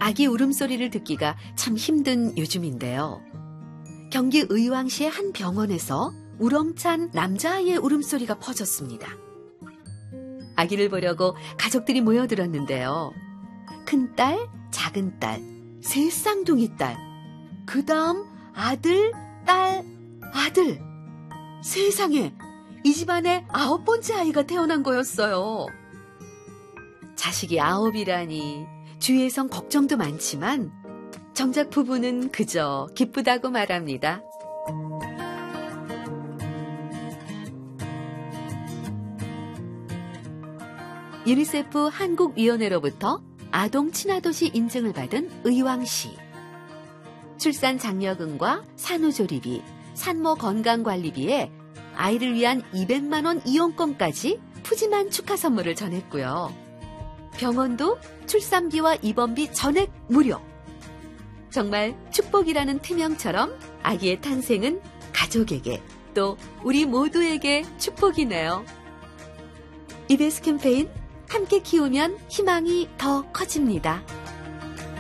아기 울음소리를 듣기가 참 힘든 요즘인데요. 경기 의왕시의 한 병원에서 우렁찬 남자아이의 울음소리가 퍼졌습니다. 아기를 보려고 가족들이 모여들었는데요. 큰딸, 작은딸, 세 쌍둥이 딸, 그 다음 아들, 딸, 아들. 세상에, 이 집안에 9번째 아이가 태어난 거였어요. 자식이 9이라니 주위에선 걱정도 많지만 정작 부부는 그저 기쁘다고 말합니다. 유니세프 한국위원회로부터 아동 친화도시 인증을 받은 의왕시. 출산 장려금과 산후조리비, 산모 건강관리비에 아이를 위한 200만 원 이용권까지 푸짐한 축하 선물을 전했고요. 병원도 출산비와 입원비 전액 무료. 정말 축복이라는 태명처럼 아기의 탄생은 가족에게 또 우리 모두에게 축복이네요. EBS 캠페인 함께 키우면 희망이 더 커집니다.